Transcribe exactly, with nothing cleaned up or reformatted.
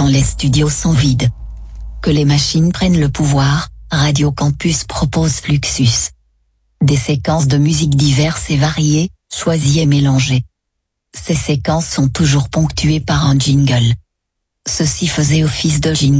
quand les studios sont vides. Que les machines prennent le pouvoir, Radio Campus propose Fluxus. Des séquences de musique diverses et variées, choisies et mélangées. Ces séquences sont toujours ponctuées par un jingle. Ceci faisait office de jingle.